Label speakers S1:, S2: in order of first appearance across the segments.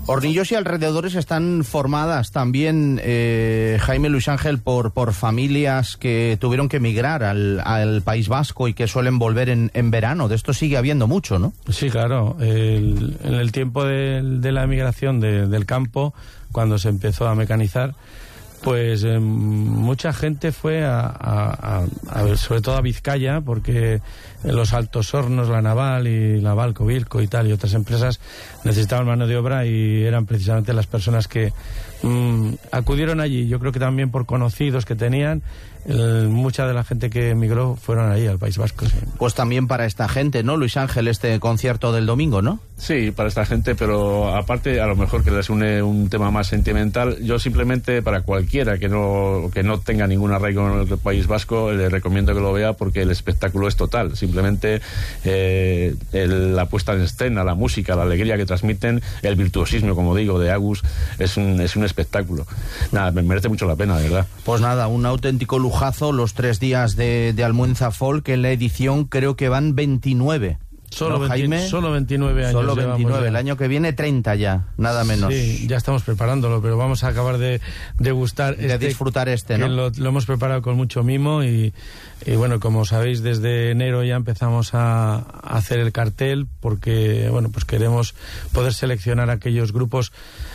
S1: Hornillos y alrededores están formadas también, Jaime, Luis Ángel, por familias que tuvieron que emigrar al País Vasco y que suelen volver en verano. De esto sigue habiendo mucho, ¿no?
S2: Sí, claro. En el tiempo de la emigración del campo, cuando se empezó a mecanizar, pues mucha gente fue a ver, sobre todo a Vizcaya, porque los Altos Hornos, la Naval y la Balco, Vilco y tal, y otras empresas necesitaban mano de obra y eran precisamente las personas que acudieron allí. Yo creo que también por conocidos que tenían, mucha de la gente que emigró fueron ahí al País Vasco. Sí.
S1: Pues también para esta gente, ¿no, Luis Ángel, este concierto del domingo, no?
S3: Sí, para esta gente, pero aparte, a lo mejor que les une un tema más sentimental, yo simplemente para cualquiera que no tenga ningún arraigo en el País Vasco, le recomiendo que lo vea porque el espectáculo es total. Simplemente la puesta en escena, la música, la alegría que transmiten, el virtuosismo, como digo, de Agus, es un espectáculo. Nada, me merece mucho la pena, de verdad.
S1: Pues nada, un auténtico lujazo los 3 días de Almuenza Folk. En la edición creo que van 29.
S2: Solo,
S1: ¿no, Jaime?
S2: Solo 29 años.
S1: Solo 29, el año que viene 30 ya, nada menos.
S2: Sí, ya estamos preparándolo, pero vamos a acabar de degustar
S1: de disfrutar ¿no?
S2: Lo hemos preparado con mucho mimo y bueno, como sabéis, desde enero ya empezamos a hacer el cartel porque, bueno, pues queremos poder seleccionar aquellos grupos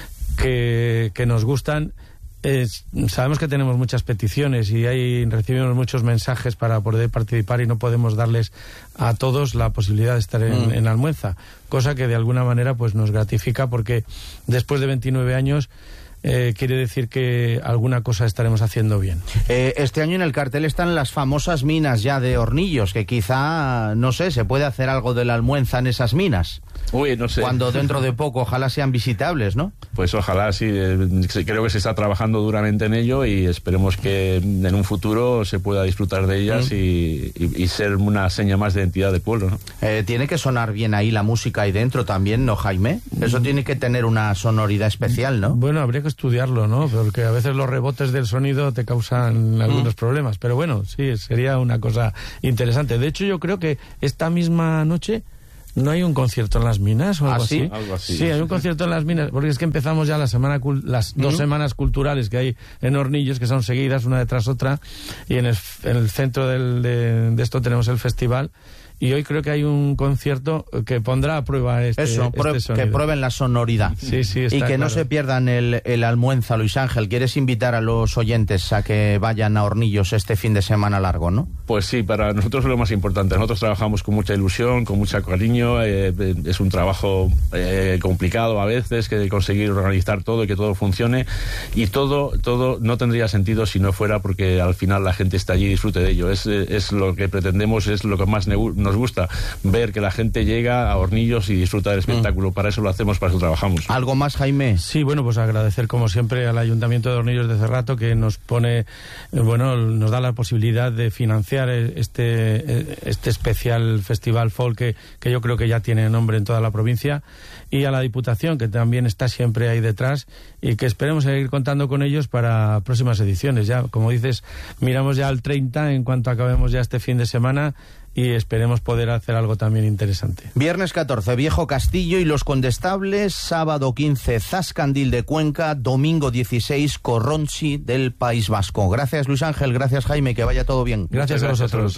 S2: que nos gustan. Sabemos que tenemos muchas peticiones y recibimos muchos mensajes para poder participar y no podemos darles a todos la posibilidad de estar en Almuenza, cosa que de alguna manera pues nos gratifica porque después de 29 años quiere decir que alguna cosa estaremos haciendo bien.
S1: Este año en el cartel están las famosas minas ya de Hornillos, que quizá, no sé, se puede hacer algo de la Almuenza en esas minas.
S3: Uy, no sé.
S1: Cuando dentro de poco ojalá sean visitables, ¿no?
S3: Pues ojalá, sí. Creo que se está trabajando duramente en ello y esperemos que en un futuro se pueda disfrutar de ellas y ser una seña más de identidad del pueblo, ¿no?
S1: Tiene que sonar bien ahí la música ahí dentro también, ¿no, Jaime? Eso tiene que tener una sonoridad especial, ¿no?
S2: Bueno, habría que estudiarlo, ¿no? Porque a veces los rebotes del sonido te causan algunos problemas. Pero bueno, sí, sería una cosa interesante. De hecho, yo creo que esta misma noche ¿no hay un concierto en las minas o algo así?
S3: Algo así.
S2: Sí, hay un concierto en las minas, porque es que empezamos ya las 2 semanas culturales que hay en Hornillos, que son seguidas una detrás otra, y en el centro de esto tenemos el festival. Y hoy creo que hay un concierto que pondrá a prueba este sonido.
S1: Que prueben la sonoridad.
S2: Sí, está
S1: y que
S2: claro.
S1: No se pierdan el Almuenza, Luis Ángel. ¿Quieres invitar a los oyentes a que vayan a Hornillos este fin de semana largo, no?
S3: Pues sí, para nosotros es lo más importante. Nosotros trabajamos con mucha ilusión, con mucho cariño. Es un trabajo complicado a veces, que conseguir organizar todo y que todo funcione. Y todo no tendría sentido si no fuera porque al final la gente está allí y disfrute de ello. Es lo que pretendemos, es lo que más nos gusta, ver que la gente llega a Hornillos y disfruta del espectáculo. Para eso lo hacemos, para eso trabajamos.
S1: ¿Algo más, Jaime?
S2: Sí, bueno, pues agradecer como siempre al Ayuntamiento de Hornillos de Cerrato, que nos nos da la posibilidad de financiar este especial festival folk que yo creo que ya tiene nombre en toda la provincia, y a la Diputación, que también está siempre ahí detrás, y que esperemos seguir contando con ellos para próximas ediciones. Ya, como dices, miramos ya al 30 en cuanto acabemos ya este fin de semana, y esperemos poder hacer algo también interesante.
S1: Viernes 14, Viejo Castillo y Los Condestables, sábado 15, Zascandil de Cuenca, domingo 16, Corronchi del País Vasco. Gracias, Luis Ángel, gracias, Jaime, que vaya todo bien.
S2: Gracias a vosotros.